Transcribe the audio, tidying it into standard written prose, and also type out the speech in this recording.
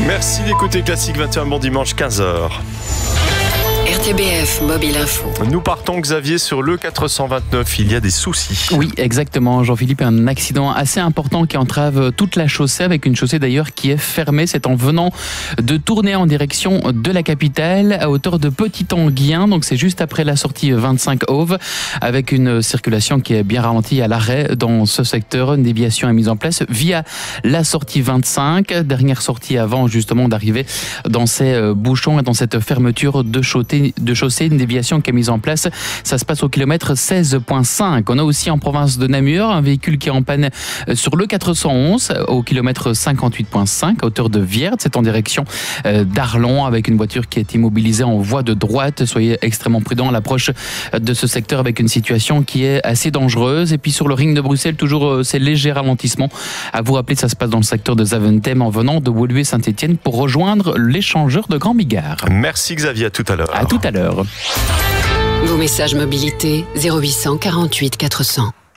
Merci d'écouter Classique 21, bon dimanche 15h. RTBF Mobile Info. Nous partons, Xavier, sur le 429. Il y a des soucis. Oui, exactement, Jean-Philippe. Un accident assez important qui entrave toute la chaussée, avec une chaussée d'ailleurs qui est fermée. C'est en venant de tourner en direction de la capitale à hauteur de Petit-Anguien. Donc c'est juste après la sortie 25 Auve, avec une circulation qui est bien ralentie à l'arrêt dans ce secteur. Une déviation est mise en place via la sortie 25. Dernière sortie avant justement d'arriver dans ces bouchons et dans cette fermeture de chaussée. Une déviation qui est mise en place. Ça se passe au kilomètre 16.5. On a aussi en province de Namur un véhicule qui est en panne sur le 411 au kilomètre 58.5 à hauteur de Vierde. C'est en direction d'Arlon avec une voiture qui est immobilisée en voie de droite. Soyez extrêmement prudents à l'approche de ce secteur avec une situation qui est assez dangereuse. Et puis sur le ring de Bruxelles, toujours ces légers ralentissements. À vous rappeler, ça se passe dans le secteur de Zaventem en venant de Woluwe-Saint-Étienne pour rejoindre l'échangeur de Grand Bigard. Merci Xavier, à tout à l'heure. À tout à l'heure. Vos messages mobilité 0800 48 400.